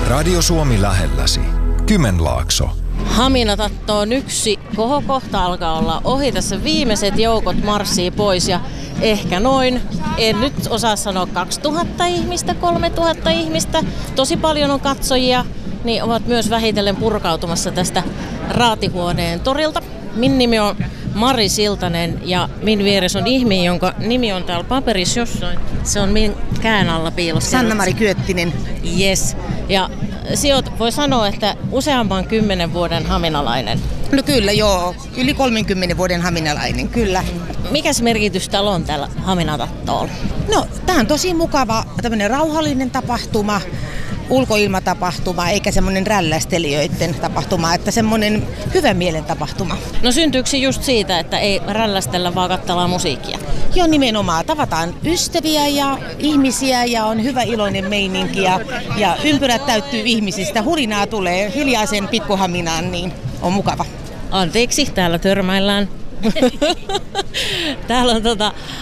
Radio Suomi lähelläsi. Kymenlaakso. Haminatatto on yksi kohokohta, alkaa olla ohi. Tässä viimeiset joukot marssii pois ja ehkä noin, en nyt osaa sanoa 2000 ihmistä, 3000 ihmistä. Tosi paljon on katsojia, niin ovat myös vähitellen purkautumassa tästä Raatihuoneen torilta. Min nimi on Mari Siltanen ja min vieressä on ihminen, jonka nimi on täällä paperissa jossain. Se on min kään alla piilossa. Sanna-Mari Kyöttinen. Yes. Ja voi sanoa, että useamman 10 vuoden haminalainen. No kyllä, joo. Yli 30 vuoden haminalainen, kyllä. Mikäs merkitys täällä on täällä Haminatattolla? No, tää on tosi mukava, tämmönen rauhallinen tapahtuma, ulkoilmatapahtuma, eikä semmoinen rällästelijöiden tapahtuma, että semmoinen hyvän mielen tapahtuma. No syntyykö just siitä, että ei rällästellä, vaan katsellaan musiikkia? Joo, nimenomaan. Tavataan ystäviä ja ihmisiä ja on hyvä iloinen meininki ja ympyrät täyttyy ihmisistä. Hulinaa tulee hiljaisen pikkuhaminaan, niin on mukava. Anteeksi, täällä törmäillään. Täällä on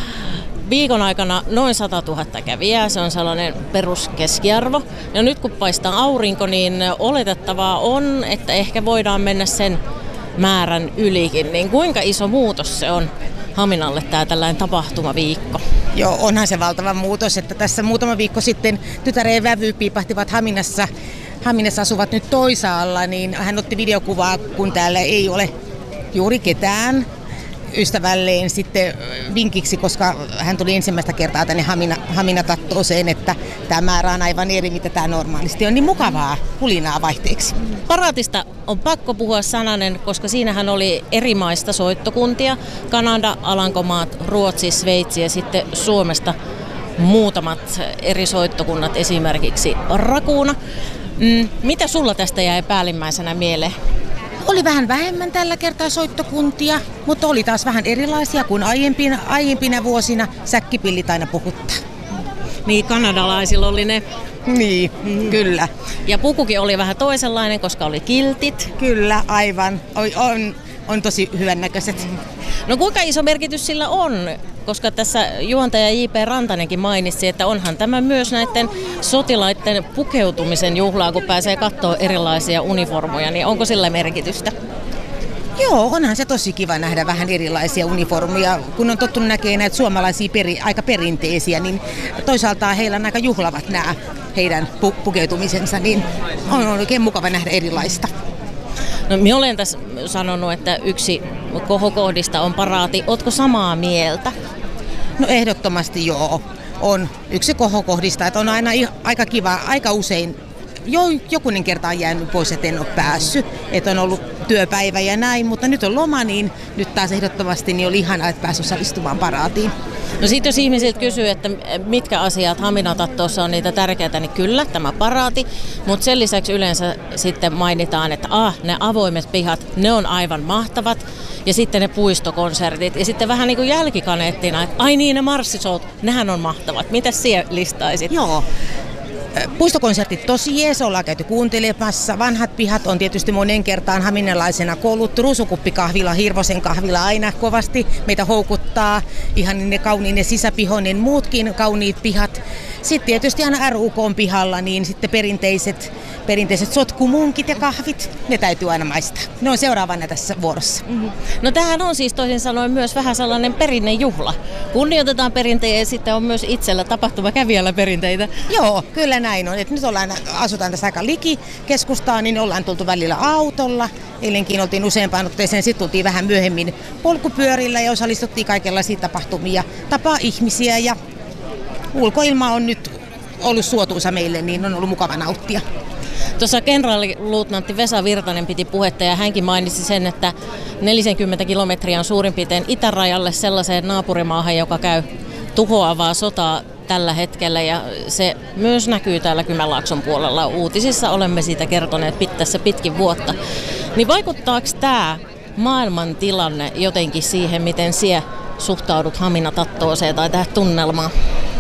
viikon aikana noin 100 000 kävijää, se on sellainen peruskeskiarvo. Ja nyt kun paistaa aurinko, niin oletettavaa on, että ehkä voidaan mennä sen määrän ylikin. Niin kuinka iso muutos se on Haminalle tämä tällainen tapahtumaviikko? Joo, onhan se valtava muutos, että tässä muutama viikko sitten tytäreen vävy piipahtivat Haminassa. Haminassa asuvat nyt toisaalla, niin hän otti videokuvaa, kun täällä ei ole juuri ketään ystävälleen sitten vinkiksi, koska hän tuli ensimmäistä kertaa tänne Haminatattooseen, että tämä määrä on aivan eri, mitä tämä normaalisti on, niin mukavaa hulinaa vaihteeksi. Paraatista on pakko puhua sananen, koska siinähän oli eri maista soittokuntia, Kanada, Alankomaat, Ruotsi, Sveitsi ja sitten Suomesta muutamat eri soittokunnat, esimerkiksi Rakuuna. Mitä sulla tästä jäi päällimmäisenä mieleen? Oli vähän vähemmän tällä kertaa soittokuntia, mutta oli taas vähän erilaisia kuin aiempina vuosina. Säkkipillit aina puhuttaa. Niin, kanadalaisilla oli ne. Niin, kyllä. Ja pukukin oli vähän toisenlainen, koska oli kiltit. Kyllä, aivan. On tosi hyvännäköiset. No kuinka iso merkitys sillä on? Koska tässä juontaja J.P. Rantanenkin mainitsi, että onhan tämä myös näiden sotilaiden pukeutumisen juhlaa, kun pääsee katsoa erilaisia uniformuja, niin onko sillä merkitystä? Joo, onhan se tosi kiva nähdä vähän erilaisia uniformuja. Kun on tottunut näkemään näitä suomalaisia aika perinteisiä, niin toisaalta heillä on aika juhlavat nämä heidän pukeutumisensa, niin on oikein mukava nähdä erilaista. No, minä olen tässä sanonut, että yksi kohokohdista on paraati. Ootko samaa mieltä? No ehdottomasti joo. On yksi kohokohdista, että on aina aika kiva, aika usein. Jokunen kerta on jäänyt pois, että en ole päässyt. Että on ollut työpäivä ja näin, mutta nyt on loma, niin nyt taas ehdottomasti niin oli ihanaa, että päässyt osallistumaan paraatiin. No sitten jos ihmisiltä kysyy, että mitkä asiat Haminatattoossa on niitä tärkeitä, niin kyllä tämä paraati. Mutta sen lisäksi yleensä sitten mainitaan, että ne avoimet pihat, ne on aivan mahtavat. Ja sitten ne puistokonsertit. Ja sitten vähän niin kuin jälkikaneettina, että ai niin, ne marssishout, nehän on mahtavat. Mitäs siellä listaisit? Joo. Puistokonsertit tosi jees, ollaan käyty kuuntelemassa. Vanhat pihat on tietysti monen kertaan haminalaisena kouluttu. Ruusukuppikahvila, Hirvosen kahvila aina kovasti meitä houkuttaa. Ihan ne kauniine sisäpihonen, muutkin kauniit pihat. Sitten tietysti aina RUK:n pihalla, niin sitten perinteiset sotkumunkit ja kahvit, ne täytyy aina maistaa. Ne on seuraavana tässä vuorossa. Mm-hmm. No tämähän on siis toisin sanoen myös vähän sellainen perinnejuhla. Kunnioitetaan perinteitä ja sitten on myös itsellä tapahtumakävijällä perinteitä. Joo, kyllä näin on. Et nyt asutaan tässä aika liki keskustaan, niin ollaan tultu välillä autolla. Eilenkin oltiin useampaan otteeseen, sitten tultiin vähän myöhemmin polkupyörillä ja osallistuttiin kaikenlaisiin tapahtumia. Tapaa ihmisiä ja ulkoilma on nyt ollut suotuisa meille, niin on ollut mukava nauttia. Tuossa kenraaliluutnantti Vesa Virtanen piti puhetta ja hänkin mainitsi sen, että 40 kilometriä on suurin piirtein itärajalle sellaiseen naapurimaahan, joka käy tuhoavaa sotaa tällä hetkellä ja se myös näkyy täällä Kymenlaakson puolella. Uutisissa olemme siitä kertoneet tässä pitkin vuotta. Niin vaikuttaako tämä maailman tilanne jotenkin siihen, miten sinä suhtaudut Haminatattooseen tai tähän tunnelmaan?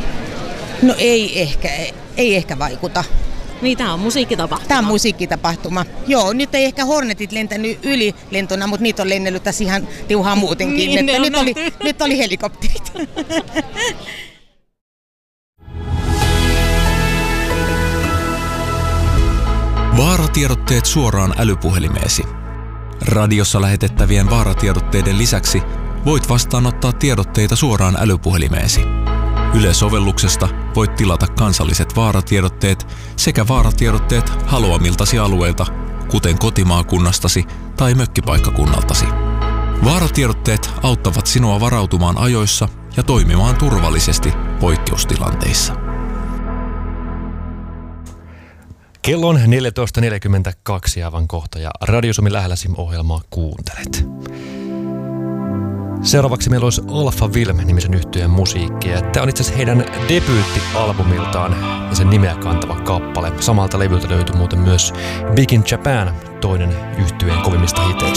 No ei ehkä vaikuta. Niin, tämä on musiikkitapahtuma. Tämä on musiikkitapahtuma. Joo, nyt ei ehkä Hornetit lentänyt yli lentona, mutta niitä on lennellyt tässä ihan tiuhaa muutenkin. Niin, että nyt oli helikopterit. Vaaratiedotteet suoraan älypuhelimeesi. Radiossa lähetettävien vaaratiedotteiden lisäksi voit vastaanottaa tiedotteita suoraan älypuhelimeesi. Yle-sovelluksesta voit tilata kansalliset vaaratiedotteet sekä vaaratiedotteet haluamiltasi alueilta, kuten kotimaakunnastasi tai mökkipaikkakunnaltasi. Vaaratiedotteet auttavat sinua varautumaan ajoissa ja toimimaan turvallisesti poikkeustilanteissa. Kello on 14.42 aivan kohta ja Radio Suomi lähelläsi -ohjelmaa kuuntelet. Seuraavaksi meillä olisi Alpha Wilm-nimisen yhtyeen musiikkia. Tämä on itse asiassa heidän debyyttialbumiltaan ja sen nimeä kantava kappale. Samalta levyltä löytyy muuten myös Big in Japan, toinen yhtyeen kovimmista hiteistä.